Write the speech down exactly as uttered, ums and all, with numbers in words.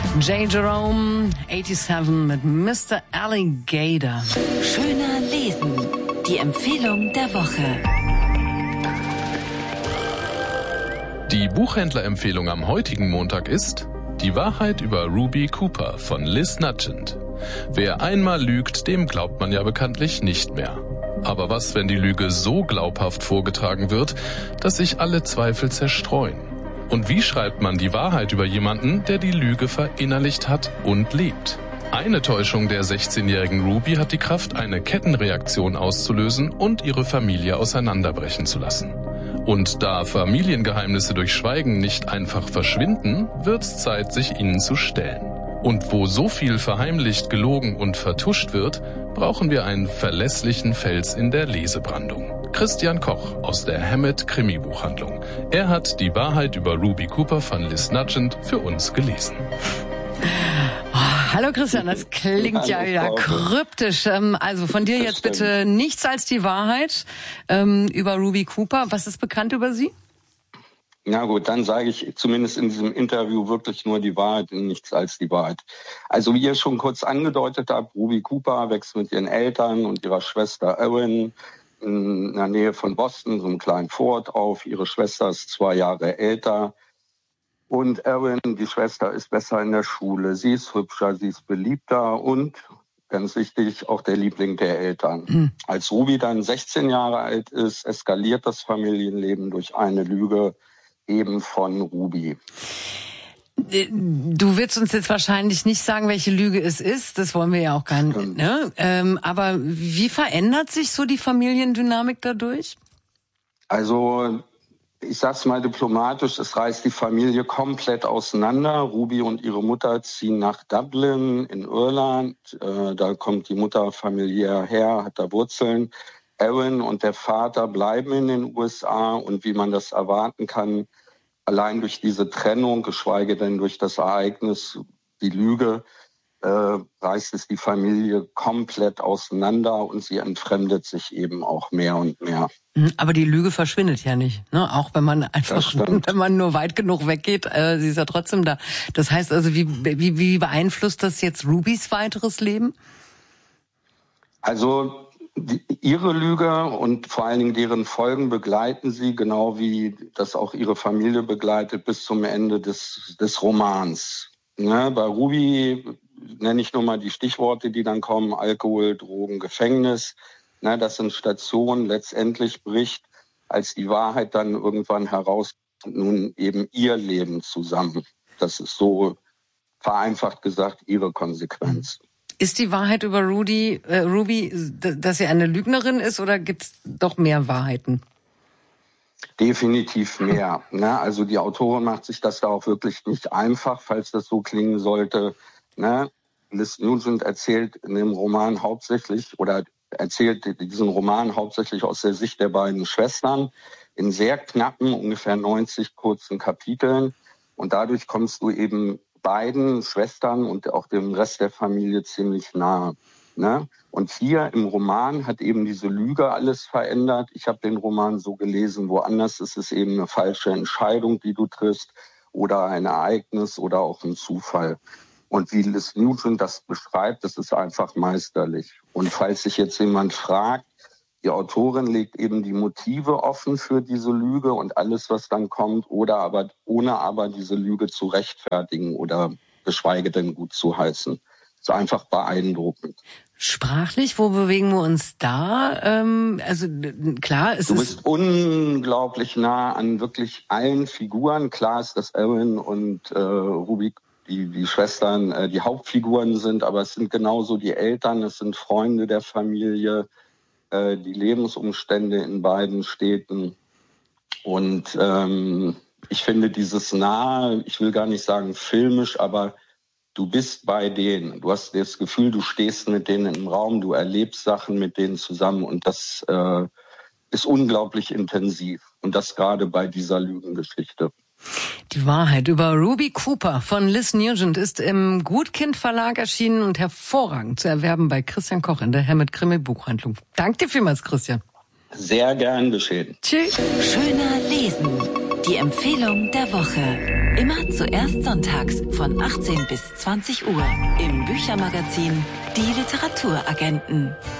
J. Jerome, siebenundachtzig mit Mister Alligator. Schöner lesen. Die Empfehlung der Woche. Die Buchhändlerempfehlung am heutigen Montag ist Die Wahrheit über Ruby Cooper von Liz Nugent. Wer einmal lügt, dem glaubt man ja bekanntlich nicht mehr. Aber was, wenn die Lüge so glaubhaft vorgetragen wird, dass sich alle Zweifel zerstreuen? Und wie schreibt man die Wahrheit über jemanden, der die Lüge verinnerlicht hat und lebt? Eine Täuschung der sechzehnjährigen Ruby hat die Kraft, eine Kettenreaktion auszulösen und ihre Familie auseinanderbrechen zu lassen. Und da Familiengeheimnisse durch Schweigen nicht einfach verschwinden, wird's Zeit, sich ihnen zu stellen. Und wo so viel verheimlicht, gelogen und vertuscht wird, brauchen wir einen verlässlichen Fels in der Lesebrandung. Christian Koch aus der Hammett Krimi-Buchhandlung. Er hat die Wahrheit über Ruby Cooper von Liz Nugent für uns gelesen. Oh, hallo Christian, das klingt ja wieder kryptisch. Also von dir jetzt bitte nichts als die Wahrheit ähm, über Ruby Cooper. Was ist bekannt über sie? Na gut, dann sage ich zumindest in diesem Interview wirklich nur die Wahrheit und nichts als die Wahrheit. Also wie ihr schon kurz angedeutet habt, Ruby Cooper wächst mit ihren Eltern und ihrer Schwester Erin in der Nähe von Boston, so einem kleinen Vorort auf. Ihre Schwester ist zwei Jahre älter. Und Erin, die Schwester, ist besser in der Schule. Sie ist hübscher, sie ist beliebter und, ganz wichtig, auch der Liebling der Eltern. Mhm. Als Ruby dann sechzehn Jahre alt ist, eskaliert das Familienleben durch eine Lüge eben von Ruby. Du willst uns jetzt wahrscheinlich nicht sagen, welche Lüge es ist. Das wollen wir ja auch gar nicht. Ne? Ähm, aber wie verändert sich so die Familiendynamik dadurch? Also ich sag's mal diplomatisch, es reißt die Familie komplett auseinander. Ruby und ihre Mutter ziehen nach Dublin in Irland. Äh, da kommt die Mutter familiär her, hat da Wurzeln. Erin und der Vater bleiben in den U S A und wie man das erwarten kann, allein durch diese Trennung, geschweige denn durch das Ereignis, die Lüge, äh, reißt es die Familie komplett auseinander und sie entfremdet sich eben auch mehr und mehr. Aber die Lüge verschwindet ja nicht, ne? Auch wenn man einfach, wenn man nur weit genug weggeht, äh, sie ist ja trotzdem da. Das heißt also, wie, wie, wie beeinflusst das jetzt Rubys weiteres Leben? Also Die, ihre Lüge und vor allen Dingen deren Folgen begleiten sie, genau wie das auch ihre Familie begleitet, bis zum Ende des, des Romans. Ne, bei Ruby nenne ich nur mal die Stichworte, die dann kommen: Alkohol, Drogen, Gefängnis. Ne, das sind Stationen. Letztendlich bricht, als die Wahrheit dann irgendwann heraus, nun eben ihr Leben zusammen. Das ist so vereinfacht gesagt ihre Konsequenz. Ist die Wahrheit über Rudy, äh, Ruby, dass sie eine Lügnerin ist, oder gibt's doch mehr Wahrheiten? Definitiv mehr. Ne? Also die Autorin macht sich das da auch wirklich nicht einfach, falls das so klingen sollte. Ne? Liz Nugent erzählt in dem Roman hauptsächlich oder erzählt diesen Roman hauptsächlich aus der Sicht der beiden Schwestern in sehr knappen, ungefähr neunzig kurzen Kapiteln. Und dadurch kommst du eben beiden Schwestern und auch dem Rest der Familie ziemlich nahe. Ne? Und hier im Roman hat eben diese Lüge alles verändert. Ich habe den Roman so gelesen, woanders ist es eben eine falsche Entscheidung, die du triffst, oder ein Ereignis oder auch ein Zufall. Und wie Liz Nugent das beschreibt, das ist einfach meisterlich. Und falls sich jetzt jemand fragt, die Autorin legt eben die Motive offen für diese Lüge und alles, was dann kommt, oder aber ohne aber diese Lüge zu rechtfertigen oder geschweige denn gut zu heißen. Das ist einfach beeindruckend. Sprachlich, wo bewegen wir uns da? Ähm, also klar, es du ist... Du bist unglaublich nah an wirklich allen Figuren. Klar ist, dass Erin und äh, Ruby, die, die Schwestern, äh, die Hauptfiguren sind, aber es sind genauso die Eltern, es sind Freunde der Familie, die Lebensumstände in beiden Städten. Und ähm, ich finde dieses nahe, ich will gar nicht sagen filmisch, aber du bist bei denen. Du hast das Gefühl, du stehst mit denen im Raum, du erlebst Sachen mit denen zusammen und das äh, ist unglaublich intensiv. Und das gerade bei dieser Lügengeschichte. Die Wahrheit über Ruby Cooper von Liz Nugent ist im Gutkind Verlag erschienen und hervorragend zu erwerben bei Christian Koch in der Hammett Krimi-Buchhandlung. Danke dir vielmals, Christian. Sehr gern geschehen. Tschüss. Schöner lesen. Die Empfehlung der Woche. Immer zuerst sonntags von achtzehn bis zwanzig Uhr im Büchermagazin Die Literaturagenten.